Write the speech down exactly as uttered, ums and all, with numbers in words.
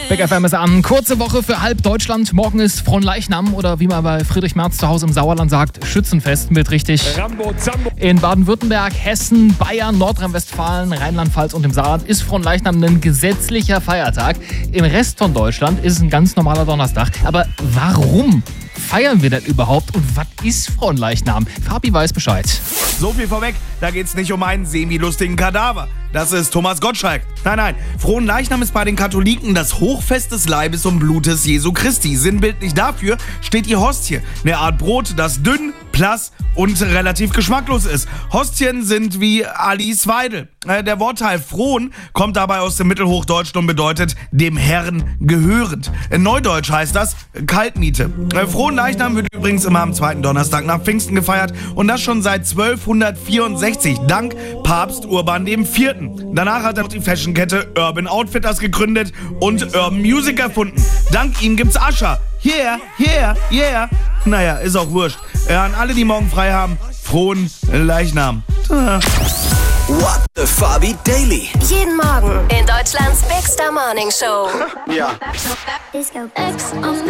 Big F M ist an. Kurze Woche für halb Deutschland. Morgen ist Fronleichnam oder wie man bei Friedrich Merz zu Hause im Sauerland sagt, Schützenfest mit richtig. Rambo, Zambo. In Baden-Württemberg, Hessen, Bayern, Nordrhein-Westfalen, Rheinland-Pfalz und im Saarland ist Fronleichnam ein gesetzlicher Feiertag. Im Rest von Deutschland ist es ein ganz normaler Donnerstag. Aber warum feiern wir denn überhaupt und was ist Fronleichnam? Fabi weiß Bescheid. So viel vorweg, da geht's nicht um einen semi-lustigen Kadaver. Das ist Thomas Gottschalk. Nein, nein, Fronleichnam ist bei den Katholiken das Hochfest des Leibes und Blutes Jesu Christi. Sinnbildlich dafür steht die Hostie, eine Art Brot, das dünn, blass und relativ geschmacklos ist. Hostien sind wie Alice Weidel. Äh, der Wortteil fron kommt dabei aus dem Mittelhochdeutschen und bedeutet dem Herrn gehörend. In Neudeutsch heißt das Kaltmiete. Äh, Fronleichnam wird übrigens immer am zweiten Donnerstag nach Pfingsten gefeiert und das schon seit zwölfhundertvierundsechzig, dank Papst Urban der Vierte. Danach hat er noch die Fashionkette Urban Outfitters gegründet und Urban Music erfunden. Dank ihm gibt's Ascher. Yeah, yeah, yeah. Naja, ist auch wurscht. Äh, an alle, die morgen frei haben, frohen Leichnam. What the Fabi Daily. Jeden Morgen in Deutschlands Big Star Morning Show. Ja. Disco X on